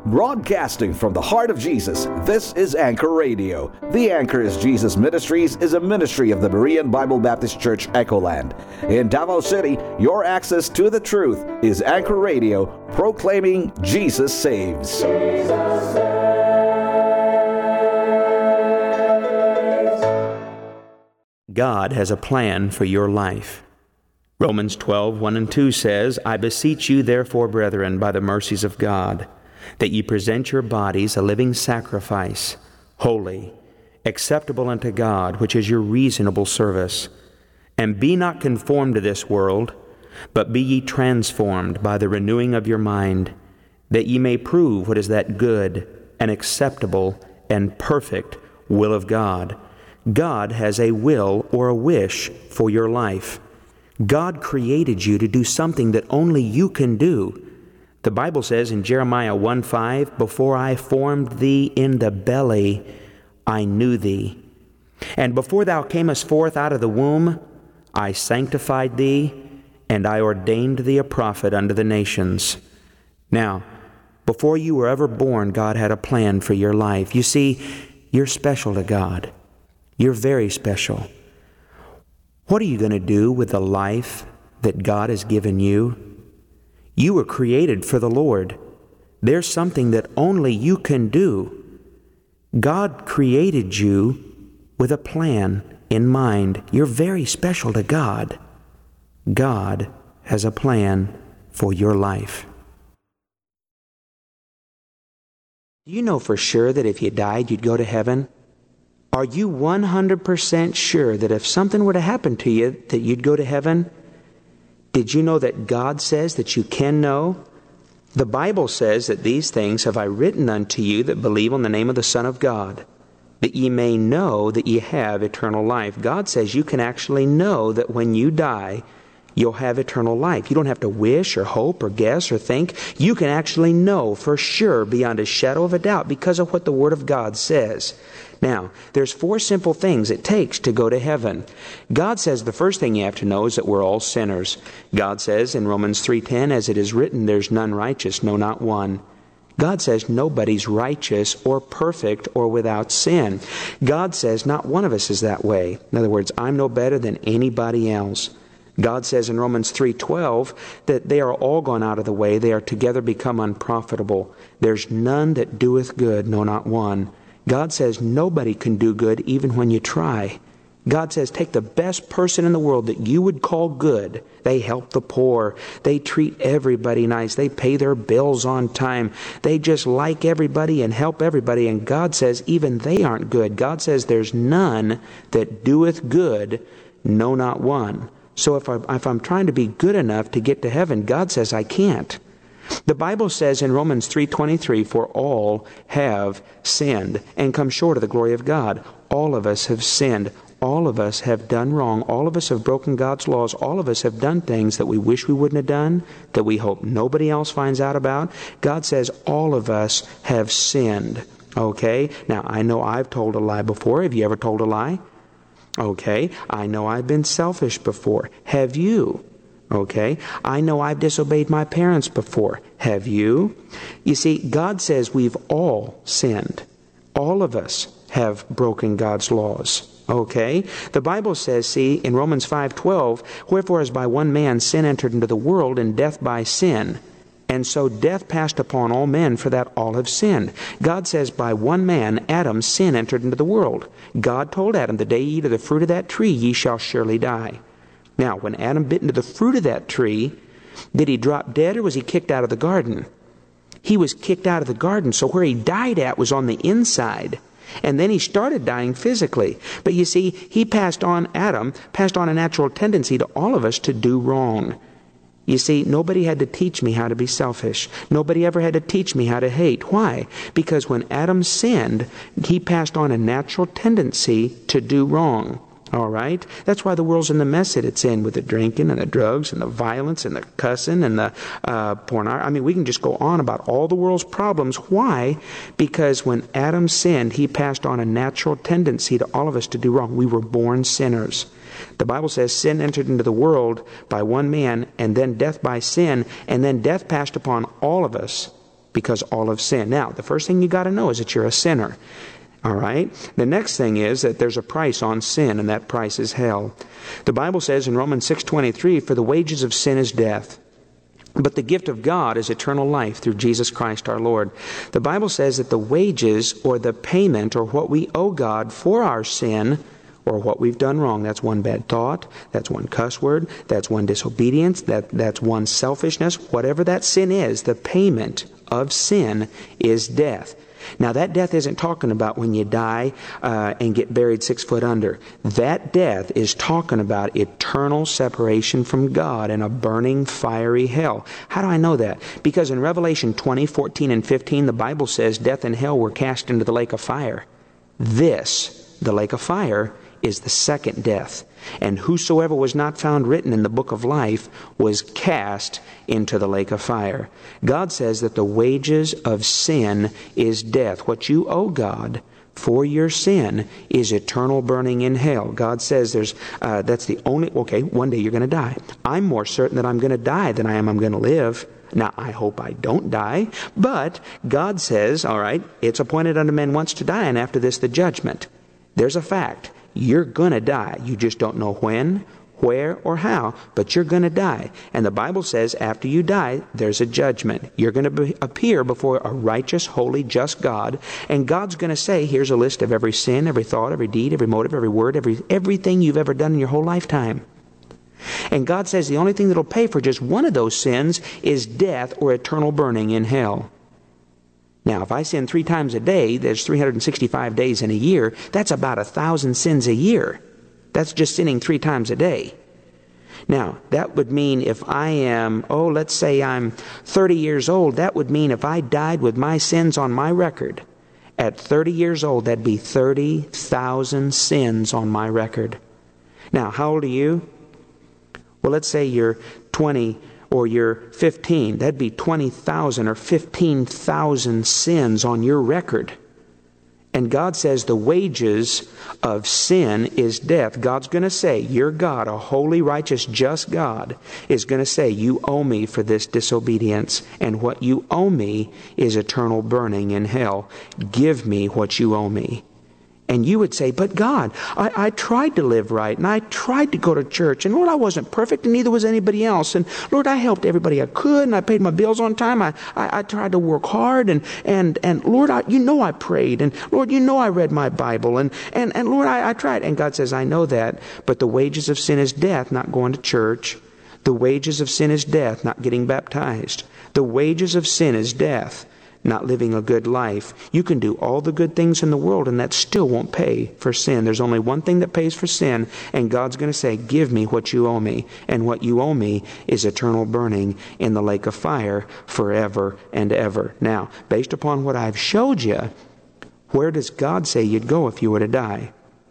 Broadcasting from the heart of Jesus, this is Anchor Radio. The Anchor is Jesus Ministries is a ministry of the Berean Bible Baptist Church, Echoland. In Davao City, your access to the truth is Anchor Radio, proclaiming Jesus saves. Jesus saves. God has a plan for your life. Romans 12:1 and 2 says, I beseech you therefore, brethren, by the mercies of God, that ye present your bodies a living sacrifice, holy, acceptable unto God, which is your reasonable service. And be not conformed to this world, but be ye transformed by the renewing of your mind, that ye may prove what is that good and acceptable and perfect will of God. God has a will or a wish for your life. God created you to do something that only you can do. The Bible says in Jeremiah 1:5, before I formed thee in the belly, I knew thee. And before thou camest forth out of the womb, I sanctified thee, and I ordained thee a prophet unto the nations. Now, before you were ever born, God had a plan for your life. You see, you're special to God. You're very special. What are you going to do with the life that God has given you? You were created for the Lord. There's something that only you can do. God created you with a plan in mind. You're very special to God. God has a plan for your life. Do you know for sure that if you died, you'd go to heaven? Are you 100% sure that if something were to happen to you, that you'd go to heaven? Did you know that God says that you can know? The Bible says that these things have I written unto you that believe on the name of the Son of God, that ye may know that ye have eternal life. God says you can actually know that when you die, you'll have eternal life. You don't have to wish or hope or guess or think. You can actually know for sure beyond a shadow of a doubt because of what the Word of God says. Now, there's 4 simple things it takes to go to heaven. God says the first thing you have to know is that we're all sinners. God says in Romans 3:10, as it is written, there's none righteous, no, not one. God says nobody's righteous or perfect or without sin. God says not one of us is that way. In other words, I'm no better than anybody else. God says in Romans 3:12 that they are all gone out of the way. They are together become unprofitable. There's none that doeth good, no, not one. God says nobody can do good even when you try. God says take the best person in the world that you would call good. They help the poor. They treat everybody nice. They pay their bills on time. They just like everybody and help everybody. And God says even they aren't good. God says there's none that doeth good, no, not one. So if I'm trying to be good enough to get to heaven, God says I can't. The Bible says in Romans 3:23, for all have sinned and come short of the glory of God. All of us have sinned. All of us have done wrong. All of us have broken God's laws. All of us have done things that we wish we wouldn't have done, that we hope nobody else finds out about. God says all of us have sinned. Okay? Now, I know I've told a lie before. Have you ever told a lie? Okay. I know I've been selfish before. Have you? Okay, I know I've disobeyed my parents before. Have you? You see, God says we've all sinned. All of us have broken God's laws. Okay? The Bible says, see, in Romans 5:12, wherefore as by one man sin entered into the world, and death by sin. And so death passed upon all men, for that all have sinned. God says by one man, Adam, sin entered into the world. God told Adam, the day ye eat of the fruit of that tree, ye shall surely die. Now, when Adam bit into the fruit of that tree, did he drop dead or was he kicked out of the garden? He was kicked out of the garden, so where he died at was on the inside. And then he started dying physically. But you see, Adam passed on a natural tendency to all of us to do wrong. You see, nobody had to teach me how to be selfish. Nobody ever had to teach me how to hate. Why? Because when Adam sinned, he passed on a natural tendency to do wrong. All right? That's why the world's in the mess that it's in, with the drinking and the drugs and the violence and the cussing and the pornography. I mean, we can just go on about all the world's problems. Why? Because when Adam sinned, he passed on a natural tendency to all of us to do wrong. We were born sinners. The Bible says sin entered into the world by one man, and then death by sin, and then death passed upon all of us. because all have sinned. Now, the first thing you got to know is that you're a sinner. All right? The next thing is that there's a price on sin, and that price is hell. The Bible says in Romans 6:23, "For the wages of sin is death, but the gift of God is eternal life through Jesus Christ our Lord." The Bible says that the wages, or the payment, or what we owe God for our sin, or what we've done wrong, that's one bad thought, that's one cuss word, that's one disobedience, that's one selfishness, whatever that sin is, the payment of sin is death. Now, that death isn't talking about when you die and get buried 6 foot under. That death is talking about eternal separation from God in a burning, fiery hell. How do I know that? Because in Revelation 20:14 and 15, the Bible says death and hell were cast into the lake of fire. This, the lake of fire, is the second death. And whosoever was not found written in the book of life was cast into the lake of fire. God says that the wages of sin is death. What you owe God for your sin is eternal burning in hell. God says that's the only, okay, one day you're going to die. I'm more certain that I'm going to die than I am I'm going to live. Now, I hope I don't die, but God says, all right, it's appointed unto men once to die, and after this the judgment. There's a fact. You're going to die. You just don't know when, where, or how, but you're going to die. And the Bible says after you die, there's a judgment. You're going to appear before a righteous, holy, just God, and God's going to say, here's a list of every sin, every thought, every deed, every motive, every word, everything you've ever done in your whole lifetime. And God says the only thing that'll pay for just one of those sins is death or eternal burning in hell. Now, if I sin 3 times a day, there's 365 days in a year. That's about 1,000 sins a year. That's just sinning 3 times a day. Now, that would mean if I am, let's say I'm 30 years old, that would mean if I died with my sins on my record, at 30 years old, that'd be 30,000 sins on my record. Now, how old are you? Well, let's say you're 20 or you're 15, that'd be 20,000 or 15,000 sins on your record. And God says the wages of sin is death. God's going to say, your God, a holy, righteous, just God, is going to say, you owe me for this disobedience. And what you owe me is eternal burning in hell. Give me what you owe me. And you would say, but God, I tried to live right, and I tried to go to church, and Lord, I wasn't perfect, and neither was anybody else. And Lord, I helped everybody I could, and I paid my bills on time. I tried to work hard, and Lord, you know I prayed, and Lord, you know I read my Bible, and Lord, I tried. And God says, I know that, but the wages of sin is death, not going to church. The wages of sin is death, not getting baptized. The wages of sin is death, not living a good life. You can do all the good things in the world, and that still won't pay for sin. There's only one thing that pays for sin, and God's going to say, give me what you owe me. And what you owe me is eternal burning in the lake of fire forever and ever. Now, based upon what I've showed you, where does God say you'd go if you were to die?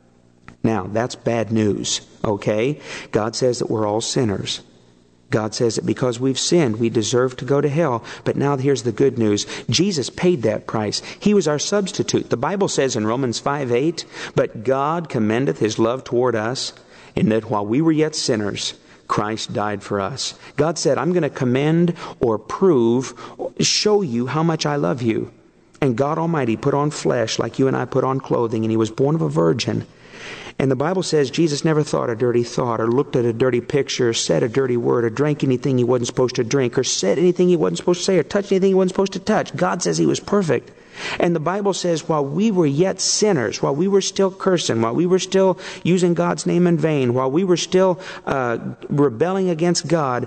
Now, that's bad news, okay? God says that we're all sinners. God says that because we've sinned, we deserve to go to hell. But now here's the good news. Jesus paid that price. He was our substitute. The Bible says in Romans 5:8, but God commendeth His love toward us, in that while we were yet sinners, Christ died for us. God said, I'm going to commend or prove, show you how much I love you. And God Almighty put on flesh like you and I put on clothing, and He was born of a virgin. And the Bible says Jesus never thought a dirty thought, or looked at a dirty picture, or said a dirty word, or drank anything He wasn't supposed to drink, or said anything He wasn't supposed to say, or touched anything He wasn't supposed to touch. God says He was perfect. And the Bible says while we were yet sinners, while we were still cursing, while we were still using God's name in vain, while we were still rebelling against God,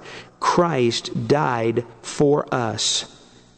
Christ died for us.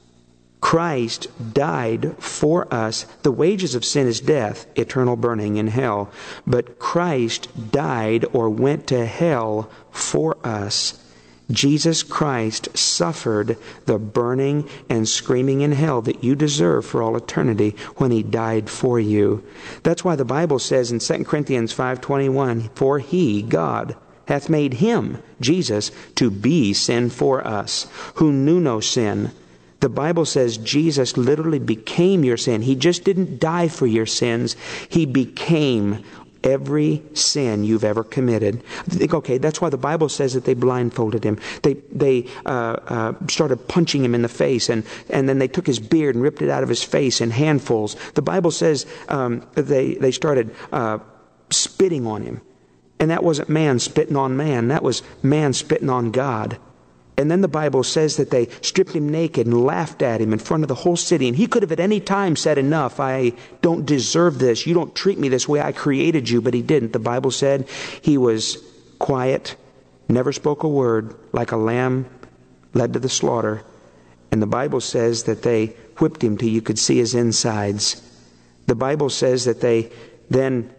Christ died for us. The wages of sin is death, eternal burning in hell. But Christ died or went to hell for us. Jesus Christ suffered the burning and screaming in hell that you deserve for all eternity when He died for you. That's why the Bible says in 2 Corinthians 5:21, for He, God, hath made Him, Jesus, to be sin for us, who knew no sin. The Bible says Jesus literally became your sin. He just didn't die for your sins. He became Every sin you've ever committed. Think, okay, that's why the Bible says that they blindfolded him. They started punching him in the face, and then they took his beard and ripped it out of his face in handfuls. The Bible says they started spitting on him. And that wasn't man spitting on man. That was man spitting on God. And then the Bible says that they stripped him naked and laughed at him in front of the whole city. And he could have at any time said, enough, I don't deserve this. You don't treat me this way. I created you. But he didn't. The Bible said he was quiet, never spoke a word, like a lamb led to the slaughter. And the Bible says that they whipped him till you could see his insides. The Bible says that they then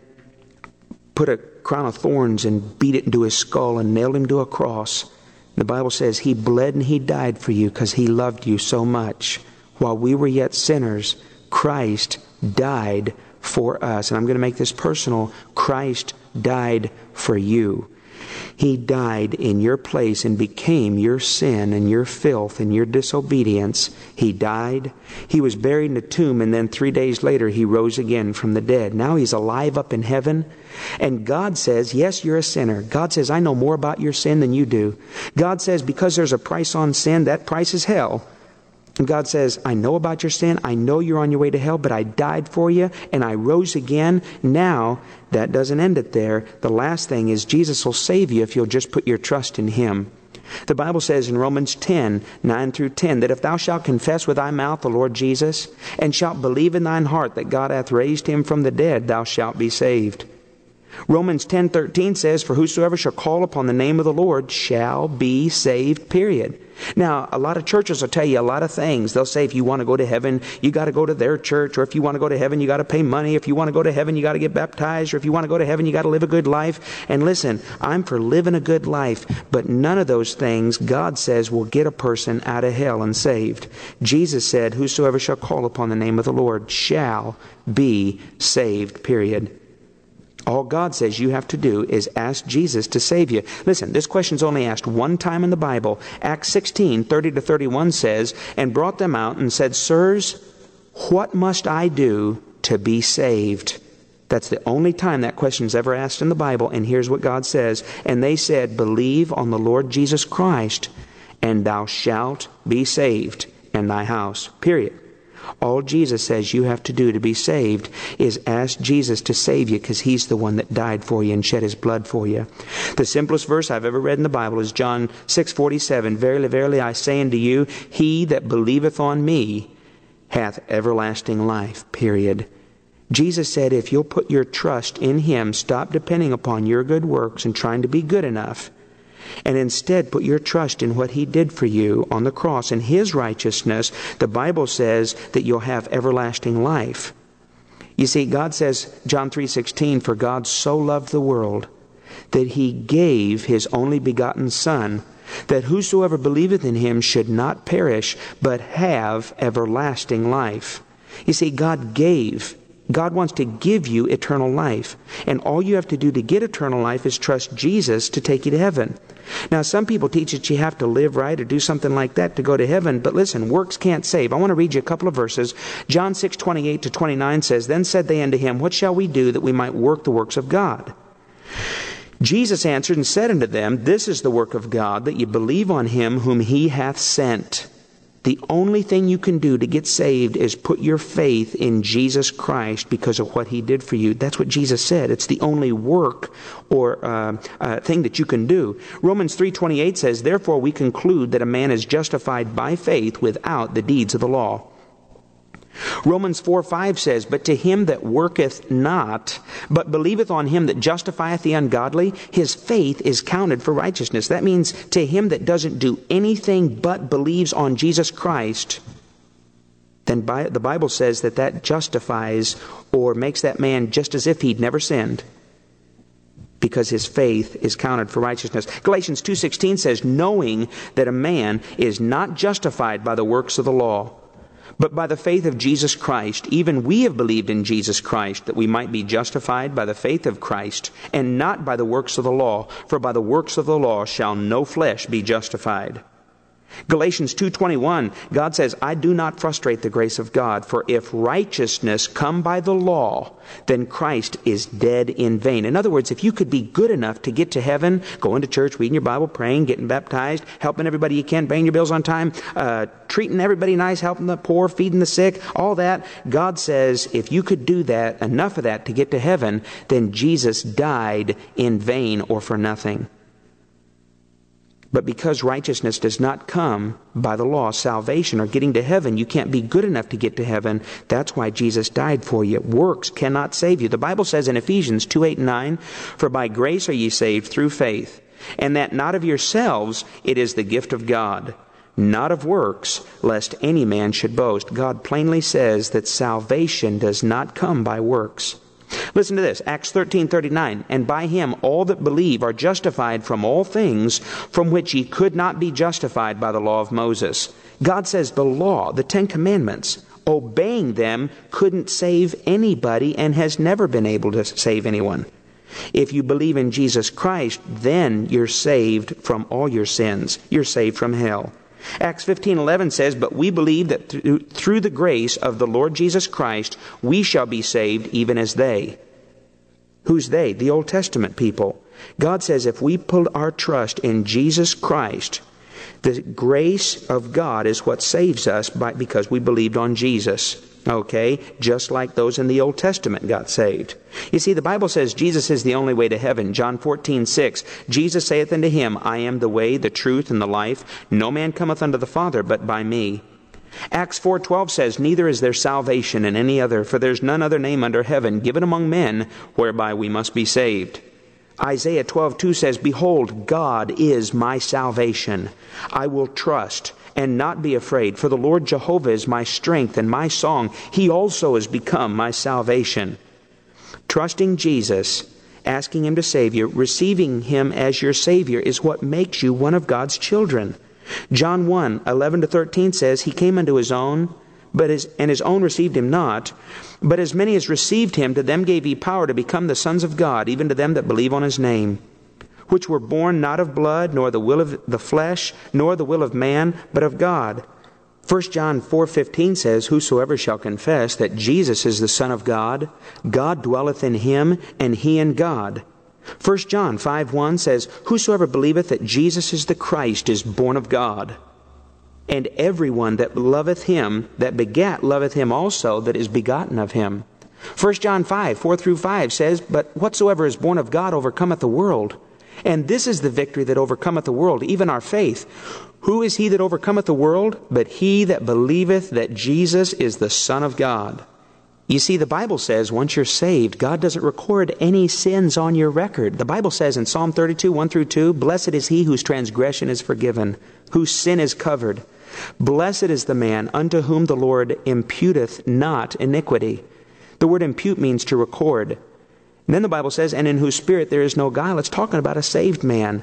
put a crown of thorns and beat it into his skull and nailed him to a cross. The Bible says he bled and he died for you because he loved you so much. While we were yet sinners, Christ died for us. And I'm going to make this personal. Christ died for you. He died in your place and became your sin and your filth and your disobedience. He died. He was buried in a tomb, and then 3 days later he rose again from the dead. Now he's alive up in heaven. And God says, yes, you're a sinner. God says, I know more about your sin than you do. God says, because there's a price on sin, that price is hell. And God says, I know about your sin. I know you're on your way to hell, but I died for you and I rose again. Now, that doesn't end it there. The last thing is Jesus will save you if you'll just put your trust in Him. The Bible says in Romans 10, 9 through 10, that if thou shalt confess with thy mouth the Lord Jesus, and shalt believe in thine heart that God hath raised Him from the dead, thou shalt be saved. Romans 10:13 says, for whosoever shall call upon the name of the Lord shall be saved, period. Now, a lot of churches will tell you a lot of things. They'll say if you want to go to heaven, you got to go to their church. Or if you want to go to heaven, you got to pay money. If you want to go to heaven, you got to get baptized. Or if you want to go to heaven, you got to live a good life. And listen, I'm for living a good life. But none of those things, God says, will get a person out of hell and saved. Jesus said, whosoever shall call upon the name of the Lord shall be saved, period. All God says you have to do is ask Jesus to save you. Listen, this question's only asked one time in the Bible. Acts 16, 30 to 31 says, and brought them out and said, sirs, what must I do to be saved? That's the only time that question's ever asked in the Bible. And here's what God says. And they said, believe on the Lord Jesus Christ, and thou shalt be saved in thy house. Period. All Jesus says you have to do to be saved is ask Jesus to save you because He's the one that died for you and shed His blood for you. The simplest verse I've ever read in the Bible is John 6:47. Verily, verily, I say unto you, he that believeth on me hath everlasting life. Period. Jesus said if you'll put your trust in Him, stop depending upon your good works and trying to be good enough, and instead put your trust in what He did for you on the cross and His righteousness, the Bible says that you'll have everlasting life. You see, God says, John 3:16, for God so loved the world that He gave His only begotten Son, that whosoever believeth in Him should not perish, but have everlasting life. You see, God gave. God wants to give you eternal life. And all you have to do to get eternal life is trust Jesus to take you to heaven. Now, some people teach that you have to live right or do something like that to go to heaven. But listen, works can't save. I want to read you a couple of verses. John 6:28 to 29 says, then said they unto Him, what shall we do that we might work the works of God? Jesus answered and said unto them, this is the work of God, that ye believe on Him whom He hath sent. The only thing you can do to get saved is put your faith in Jesus Christ because of what He did for you. That's what Jesus said. It's the only work or thing that you can do. Romans 3:28 says, therefore we conclude that a man is justified by faith without the deeds of the law. Romans 4:5 says, but to him that worketh not, but believeth on Him that justifieth the ungodly, his faith is counted for righteousness. That means to him that doesn't do anything but believes on Jesus Christ, then the Bible says that justifies or makes that man just as if he'd never sinned, because his faith is counted for righteousness. Galatians 2:16 says, knowing that a man is not justified by the works of the law, but by the faith of Jesus Christ. Even we have believed in Jesus Christ, that we might be justified by the faith of Christ, and not by the works of the law. For by the works of the law shall no flesh be justified. Galatians 2:21, God says, I do not frustrate the grace of God, for if righteousness come by the law, then Christ is dead in vain. In other words, if you could be good enough to get to heaven, going to church, reading your Bible, praying, getting baptized, helping everybody you can, paying your bills on time, treating everybody nice, helping the poor, feeding the sick, all that, God says, if you could do that, enough of that to get to heaven, then Jesus died in vain or for nothing. But because righteousness does not come by the law, salvation or getting to heaven, you can't be good enough to get to heaven. That's why Jesus died for you. Works cannot save you. The Bible says in Ephesians 2:8-9, for by grace are ye saved through faith, and that not of yourselves, it is the gift of God, not of works, lest any man should boast. God plainly says that salvation does not come by works. Listen to this, Acts 13:39, and by him all that believe are justified from all things from which ye could not be justified by the law of Moses. God says the law, the 10 Commandments, obeying them couldn't save anybody and has never been able to save anyone. If you believe in Jesus Christ, then you're saved from all your sins. You're saved from hell. Acts 15:11 says, but we believe that through the grace of the Lord Jesus Christ, we shall be saved even as they. Who's they? The Old Testament people. God says if we put our trust in Jesus Christ, the grace of God is what saves us because we believed on Jesus. Okay? Just like those in the Old Testament got saved. You see, the Bible says Jesus is the only way to heaven. John 14:6, Jesus saith unto him, I am the way, the truth, and the life. No man cometh unto the Father but by me. Acts 4:12 says, neither is there salvation in any other, for there's none other name under heaven given among men whereby we must be saved. Isaiah 12:2 says, behold, God is my salvation. I will trust and not be afraid, for the Lord Jehovah is my strength and my song. He also has become my salvation. Trusting Jesus, asking Him to save you, receiving Him as your Savior is what makes you one of God's children. John 1:11-13 says, He came unto His own, and His own received Him not. But as many as received Him, to them gave He power to become the sons of God, even to them that believe on His name, which were born not of blood, nor the will of the flesh, nor the will of man, but of God. 1 John 4:15 says, whosoever shall confess that Jesus is the Son of God, God dwelleth in him, and he in God. 1 John 5:1 says, whosoever believeth that Jesus is the Christ is born of God. And everyone that loveth him, that begat, loveth him also that is begotten of him. 1 John 5:4-5 says, but whatsoever is born of God overcometh the world. And this is the victory that overcometh the world, even our faith. Who is he that overcometh the world? But he that believeth that Jesus is the Son of God. You see, the Bible says once you're saved, God doesn't record any sins on your record. The Bible says in Psalm 32:1-2, blessed is he whose transgression is forgiven, whose sin is covered. Blessed is the man unto whom the Lord imputeth not iniquity. The word impute means to record. And then the Bible says, and in whose spirit there is no guile. It's talking about a saved man.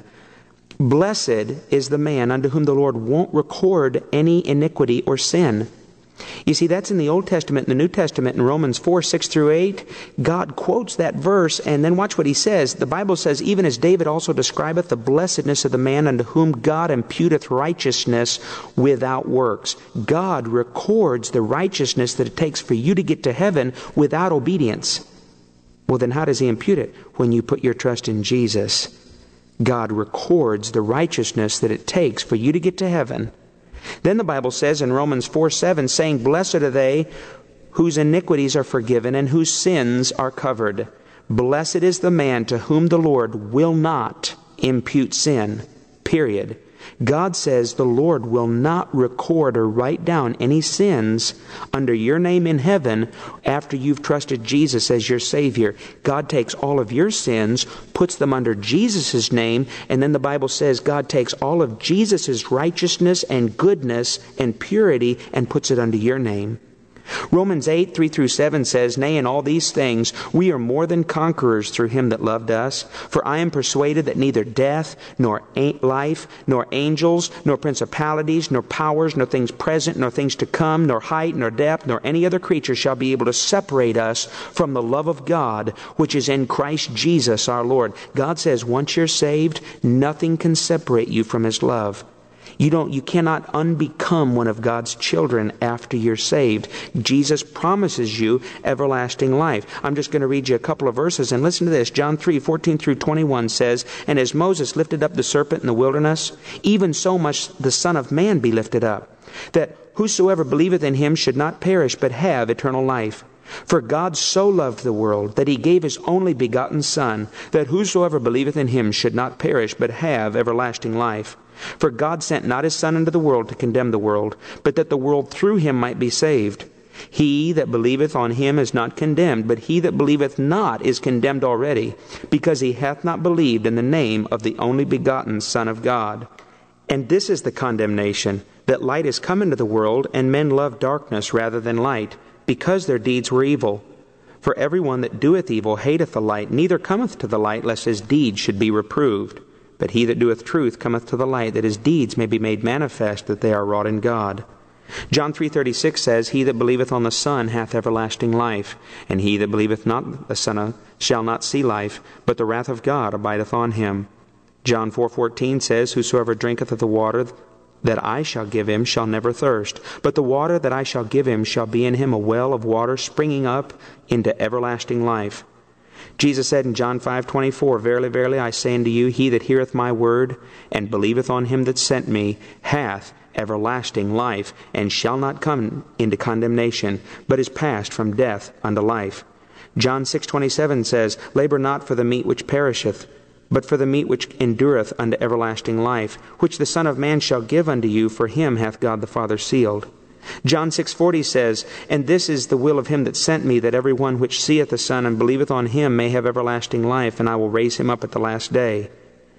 Blessed is the man unto whom the Lord won't record any iniquity or sin. You see, that's in the Old Testament. In the New Testament, in Romans 4:6-8, God quotes that verse, and then watch what He says. The Bible says, even as David also describeth the blessedness of the man unto whom God imputeth righteousness without works. God records the righteousness that it takes for you to get to heaven without obedience. Well, then how does He impute it? When you put your trust in Jesus, God records the righteousness that it takes for you to get to heaven. Then the Bible says in Romans 4:7, saying, blessed are they whose iniquities are forgiven and whose sins are covered. Blessed is the man to whom the Lord will not impute sin. Period. God says the Lord will not record or write down any sins under your name in heaven after you've trusted Jesus as your Savior. God takes all of your sins, puts them under Jesus' name, and then the Bible says God takes all of Jesus' righteousness and goodness and purity and puts it under your name. Romans 8:3-7 says, nay, in all these things we are more than conquerors through Him that loved us. For I am persuaded that neither death, nor life, nor angels, nor principalities, nor powers, nor things present, nor things to come, nor height, nor depth, nor any other creature shall be able to separate us from the love of God, which is in Christ Jesus our Lord. God says once you're saved, nothing can separate you from His love. You cannot unbecome one of God's children after you're saved. Jesus promises you everlasting life. I'm just going to read you a couple of verses, and listen to this. John 3:14 through 21 says, "And as Moses lifted up the serpent in the wilderness, even so must the Son of Man be lifted up, that whosoever believeth in him should not perish, but have eternal life. For God so loved the world, that he gave his only begotten Son, that whosoever believeth in him should not perish, but have everlasting life. For God sent not his Son into the world to condemn the world, but that the world through him might be saved. He that believeth on him is not condemned, but he that believeth not is condemned already, because he hath not believed in the name of the only begotten Son of God. And this is the condemnation, that light is come into the world, and men love darkness rather than light, because their deeds were evil. For everyone that doeth evil hateth the light, neither cometh to the light, lest his deeds should be reproved. But he that doeth truth cometh to the light, that his deeds may be made manifest, that they are wrought in God." John 3:36 says, "He that believeth on the Son hath everlasting life, and he that believeth not the Son shall not see life, but the wrath of God abideth on him." John 4:14 says, "Whosoever drinketh of the water that I shall give him shall never thirst, but the water that I shall give him shall be in him a well of water springing up into everlasting life." Jesus said in John 5:24, "Verily, verily, I say unto you, he that heareth my word, and believeth on him that sent me, hath everlasting life, and shall not come into condemnation, but is passed from death unto life." John 6:27 says, "Labor not for the meat which perisheth, but for the meat which endureth unto everlasting life, which the Son of Man shall give unto you, for him hath God the Father sealed." John 6:40 says, "And this is the will of him that sent me, that every one which seeth the Son and believeth on him may have everlasting life, and I will raise him up at the last day."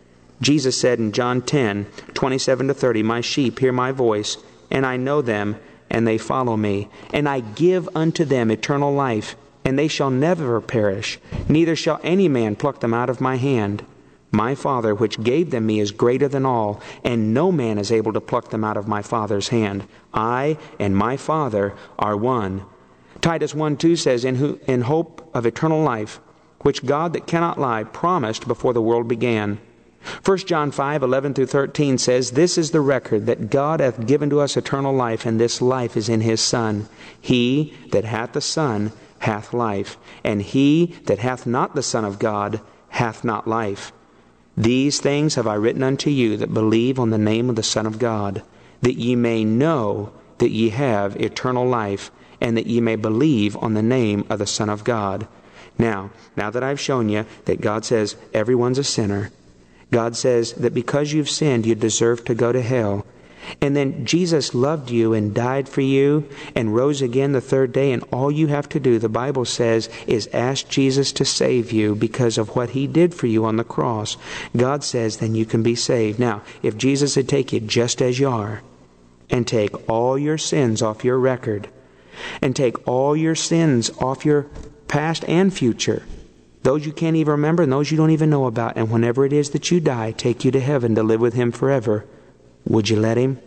Jesus said in John 10:27-30, "My sheep hear my voice, and I know them, and they follow me. And I give unto them eternal life, and they shall never perish, neither shall any man pluck them out of my hand. My Father which gave them me is greater than all, and no man is able to pluck them out of my Father's hand. I and my Father are one." Titus 1:2 says, "In hope of eternal life, which God that cannot lie promised before the world began." 1 John 5:11-13 says, "This is the record, that God hath given to us eternal life, and this life is in his Son. He that hath the Son hath life, and he that hath not the Son of God hath not life. These things have I written unto you that believe on the name of the Son of God, that ye may know that ye have eternal life, and that ye may believe on the name of the Son of God." Now that I've shown you that God says everyone's a sinner, God says that because you've sinned, you deserve to go to hell, and then Jesus loved you and died for you and rose again the third day, and all you have to do, the Bible says, is ask Jesus to save you because of what he did for you on the cross. God says then you can be saved. Now, if Jesus would take you just as you are, and take all your sins off your record, and take all your sins off your past and future, those you can't even remember and those you don't even know about, and whenever it is that you die, take you to heaven to live with him forever, would you let him?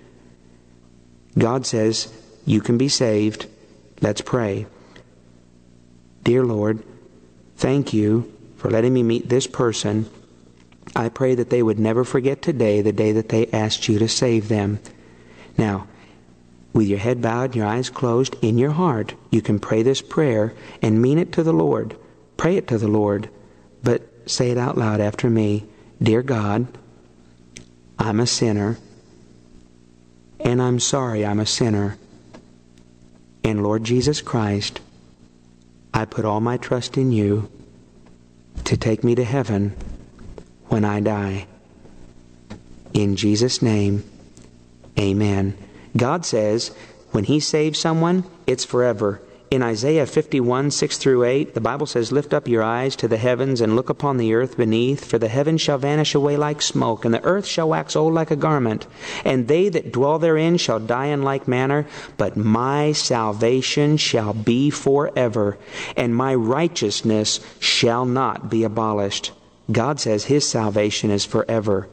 God says you can be saved. Let's pray. Dear Lord, thank you for letting me meet this person. I pray that they would never forget today, the day that they asked you to save them. Now, with your head bowed and your eyes closed, in your heart, you can pray this prayer and mean it to the Lord. Pray it to the Lord, but say it out loud after me. Dear God, I'm a sinner, and I'm sorry I'm a sinner. And Lord Jesus Christ, I put all my trust in you to take me to heaven when I die. In Jesus' name, amen. God says when he saves someone, it's forever. In Isaiah 51:6-8, the Bible says, "Lift up your eyes to the heavens and look upon the earth beneath, for the heavens shall vanish away like smoke, and the earth shall wax old like a garment, and they that dwell therein shall die in like manner. But my salvation shall be forever, and my righteousness shall not be abolished." God says his salvation is forever.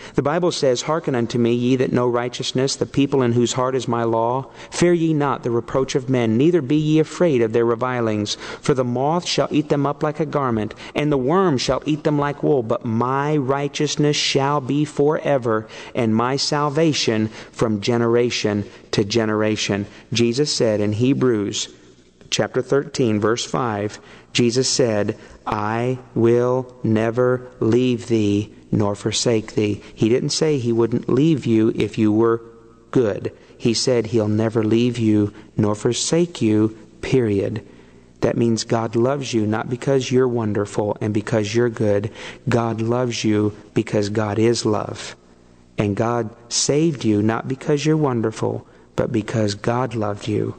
The Bible says, Hearken unto me, ye that know righteousness, the people in whose heart is my law. Fear ye not the reproach of men, neither be ye afraid of their revilings. For the moth shall eat them up like a garment, and the worm shall eat them like wool. But my righteousness shall be forever, and my salvation from generation to generation. Jesus said in Hebrews chapter 13, verse 5, Jesus said, I will never leave thee nor forsake thee. He didn't say He wouldn't leave you if you were good. He said He'll never leave you nor forsake you, period. That means God loves you not because you're wonderful and because you're good. God loves you because God is love. And God saved you not because you're wonderful, but because God loved you.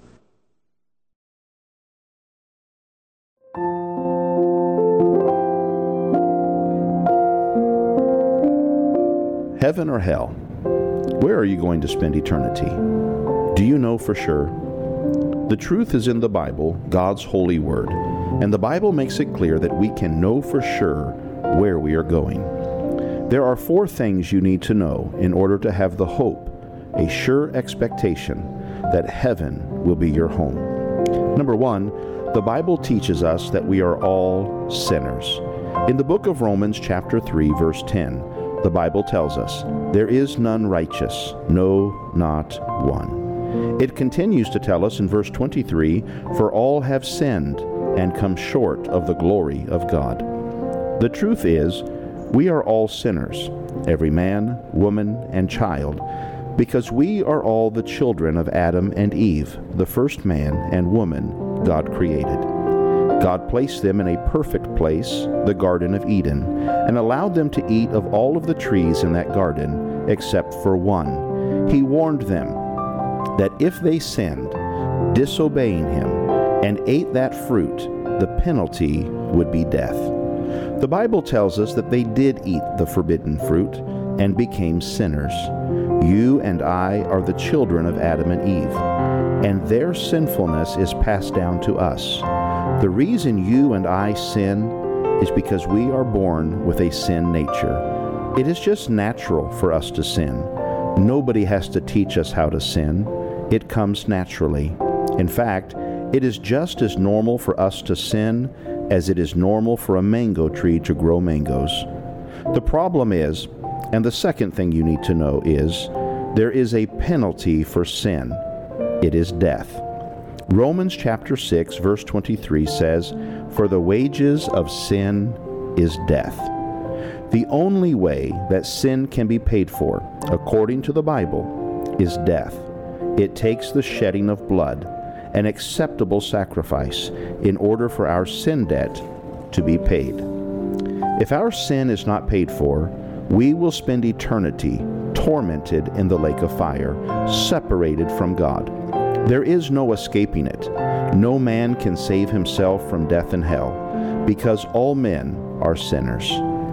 Heaven or hell? Where are you going to spend eternity? Do you know for sure? The truth is in the Bible, God's holy word, and the Bible makes it clear that we can know for sure where we are going. There are 4 things you need to know in order to have the hope, a sure expectation that heaven will be your home. Number 1, the Bible teaches us that we are all sinners. In the book of Romans chapter 3, verse 10, the Bible tells us, there is none righteous, no, not one. It continues to tell us in verse 23, for all have sinned and come short of the glory of God. The truth is, we are all sinners, every man, woman, and child, because we are all the children of Adam and Eve, the first man and woman God created. God placed them in a perfect place, the Garden of Eden, and allowed them to eat of all of the trees in that garden except for one. He warned them that if they sinned, disobeying Him, and ate that fruit, the penalty would be death. The Bible tells us that they did eat the forbidden fruit and became sinners. You and I are the children of Adam and Eve, and their sinfulness is passed down to us. The reason you and I sin is because we are born with a sin nature. It is just natural for us to sin. Nobody has to teach us how to sin. It comes naturally. In fact, it is just as normal for us to sin as it is normal for a mango tree to grow mangoes. The problem is, and the second thing you need to know is, there is a penalty for sin. It is death. Romans chapter 6, verse 23 says, for the wages of sin is death. The only way that sin can be paid for, according to the Bible, is death. It takes the shedding of blood, an acceptable sacrifice, in order for our sin debt to be paid. If our sin is not paid for, we will spend eternity tormented in the lake of fire, separated from God. There is no escaping it. No man can save himself from death and hell, because all men are sinners.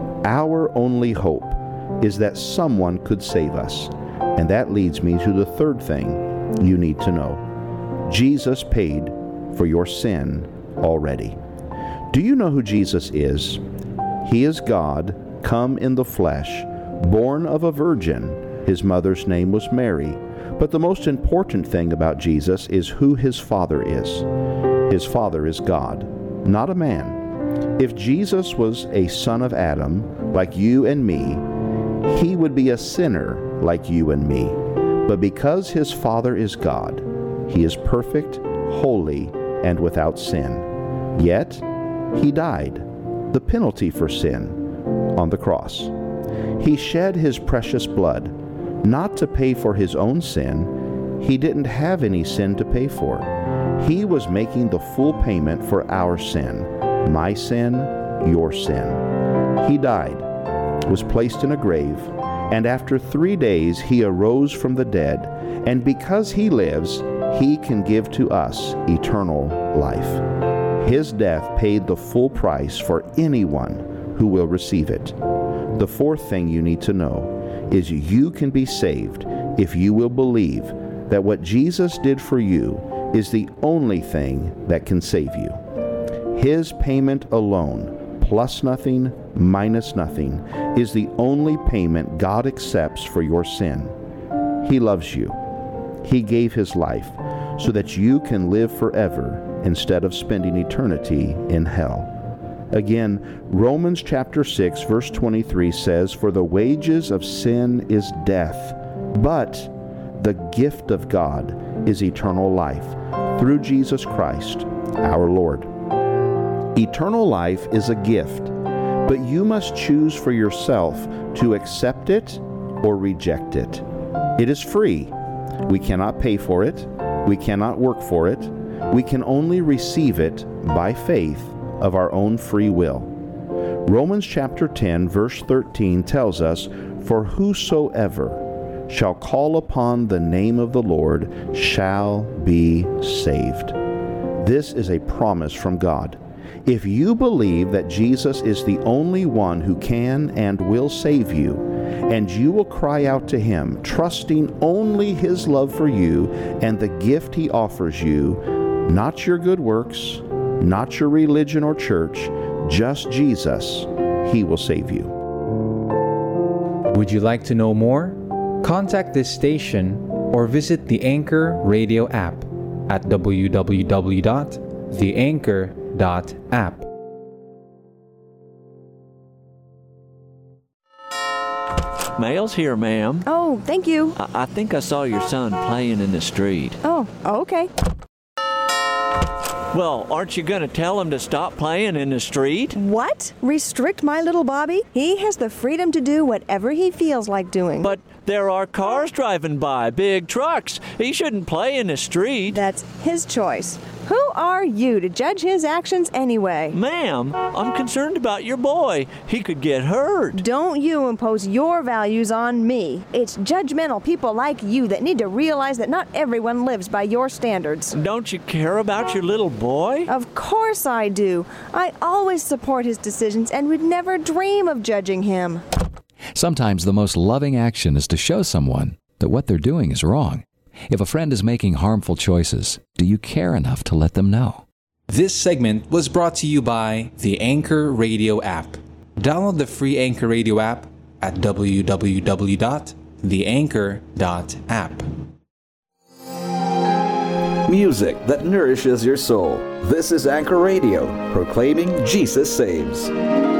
Our only hope is that someone could save us. And that leads me to the third thing you need to know. Jesus paid for your sin already. Do you know who Jesus is? He is God, come in the flesh, born of a virgin. His mother's name was Mary. But the most important thing about Jesus is who His Father is. His Father is God, not a man. If Jesus was a son of Adam, like you and me, He would be a sinner like you and me. But because His Father is God, He is perfect, holy, and without sin. Yet, He died, the penalty for sin, on the cross. He shed His precious blood, not to pay for His own sin. He didn't have any sin to pay for. He was making the full payment for our sin, my sin, your sin. He died, was placed in a grave, and after 3 days He arose from the dead, and because He lives, He can give to us eternal life. His death paid the full price for anyone who will receive it. The fourth thing you need to know is you can be saved if you will believe that what Jesus did for you is the only thing that can save you. His payment alone plus nothing, minus nothing, is the only payment God accepts for your sin. He loves you. He gave His life so that you can live forever instead of spending eternity in hell. Again, Romans chapter 6, verse 23 says, "For the wages of sin is death, but the gift of God is eternal life through Jesus Christ, our Lord." Eternal life is a gift, but you must choose for yourself to accept it or reject it. It is free. We cannot pay for it. We cannot work for it. We can only receive it by faith of our own free will. Romans chapter 10, verse 13 tells us, "For whosoever shall call upon the name of the Lord shall be saved." This is a promise from God. If you believe that Jesus is the only one who can and will save you, and you will cry out to Him, trusting only His love for you and the gift He offers you, not your good works, not your religion or church, just Jesus, He will save you. Would you like to know more? Contact this station or visit the Anchor Radio app at www.theanchor.app. Mail's here, ma'am. Oh, thank you. I think I saw your son playing in the street. Oh, okay. Well, aren't you going to tell him to stop playing in the street? What? Restrict my little Bobby? He has the freedom to do whatever he feels like doing. But there are cars driving by, big trucks. He shouldn't play in the street. That's his choice. Who are you to judge his actions anyway? Ma'am, I'm concerned about your boy. He could get hurt. Don't you impose your values on me. It's judgmental people like you that need to realize that not everyone lives by your standards. Don't you care about your little boy? Of course I do. I always support his decisions and would never dream of judging him. Sometimes the most loving action is to show someone that what they're doing is wrong. If a friend is making harmful choices, do you care enough to let them know? This segment was brought to you by the Anchor Radio app. Download the free Anchor Radio app at www.theanchor.app. Music that nourishes your soul. This is Anchor Radio, proclaiming Jesus saves.